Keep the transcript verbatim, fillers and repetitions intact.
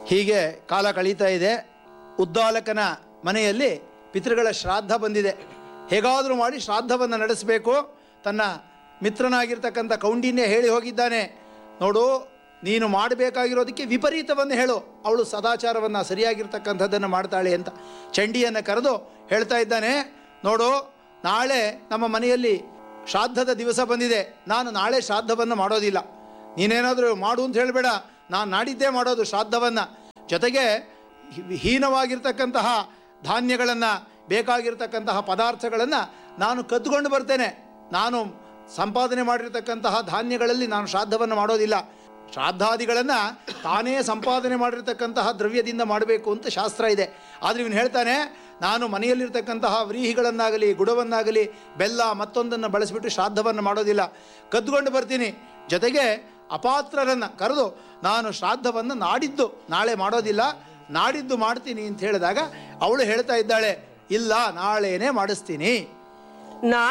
ಹೀಗೆ ಕಾಲ ಕಳೀತಾ ಇದೆ. ಉದ್ದಾಲಕನ ಮನೆಯಲ್ಲಿ ಪಿತೃಗಳ ಶ್ರಾದ್ದ ಬಂದಿದೆ. ಹೇಗಾದರೂ ಮಾಡಿ ಶ್ರಾದ್ದವನ್ನು ನಡೆಸಬೇಕು. ತನ್ನ ಮಿತ್ರನಾಗಿರ್ತಕ್ಕಂಥ ಕೌಂಡಿನ್ಯ ಹೇಳಿ ಹೋಗಿದ್ದಾನೆ, ನೋಡು ನೀನು ಮಾಡಬೇಕಾಗಿರೋದಕ್ಕೆ ವಿಪರೀತವನ್ನು ಹೇಳು, ಅವಳು ಸದಾಚಾರವನ್ನು ಸರಿಯಾಗಿರ್ತಕ್ಕಂಥದ್ದನ್ನು ಮಾಡ್ತಾಳೆ ಅಂತ ಚಂಡಿಯನ್ನು ಕರೆದು ಹೇಳ್ತಾ ಇದ್ದಾನೆ, ನೋಡು ನಾಳೆ ನಮ್ಮ ಮನೆಯಲ್ಲಿ ಶ್ರಾದ್ದದ ದಿವಸ ಬಂದಿದೆ, ನಾನು ನಾಳೆ ಶ್ರಾದ್ದವನ್ನು ಮಾಡೋದಿಲ್ಲ, ನೀನೇನಾದರೂ ಮಾಡು ಅಂತ ಹೇಳಬೇಡ, ನಾನು ನಾಡಿದ್ದೇ ಮಾಡೋದು ಶ್ರಾದ್ದವನ್ನು. ಜೊತೆಗೆ ಹೀನವಾಗಿರ್ತಕ್ಕಂತಹ ಧಾನ್ಯಗಳನ್ನು, ಬೇಕಾಗಿರ್ತಕ್ಕಂತಹ ಪದಾರ್ಥಗಳನ್ನು ನಾನು ಕದ್ದುಕೊಂಡು ಬರ್ತೇನೆ. ನಾನು ಸಂಪಾದನೆ ಮಾಡಿರ್ತಕ್ಕಂತಹ ಧಾನ್ಯಗಳಲ್ಲಿ ನಾನು ಶ್ರಾದ್ದವನ್ನು ಮಾಡೋದಿಲ್ಲ. ಶ್ರಾದ್ದಾದಿಗಳನ್ನು ತಾನೇ ಸಂಪಾದನೆ ಮಾಡಿರ್ತಕ್ಕಂತಹ ದ್ರವ್ಯದಿಂದ ಮಾಡಬೇಕು ಅಂತ ಶಾಸ್ತ್ರ ಇದೆ. ಆದರೆ ಇವನು ಹೇಳ್ತಾನೆ, ನಾನು ಮನೆಯಲ್ಲಿರ್ತಕ್ಕಂತಹ ವ್ರೀಹಿಗಳನ್ನಾಗಲಿ ಗುಡವನ್ನಾಗಲಿ ಬೆಲ್ಲ ಮತ್ತೊಂದನ್ನು ಬಳಸಿಬಿಟ್ಟು ಶ್ರಾದ್ದವನ್ನು ಮಾಡೋದಿಲ್ಲ, ಕದ್ದುಕೊಂಡು ಬರ್ತೀನಿ. ಜೊತೆಗೆ ಅಪಾತ್ರರನ್ನು ಕರೆದು ನಾನು ಶ್ರಾದ್ದವನ್ನು ನಾಡಿದ್ದು ನಾಳೆ ಮಾಡೋದಿಲ್ಲ, ನಾಡಿದ್ದು ಮಾಡ್ತೀನಿ ಅಂತ ಹೇಳಿದಾಗ ಅವಳು ಹೇಳ್ತಾ ಇದ್ದಾಳೆ, ಇಲ್ಲ ನಾಳೆನೇ ಮಾಡಿಸ್ತೀನಿ.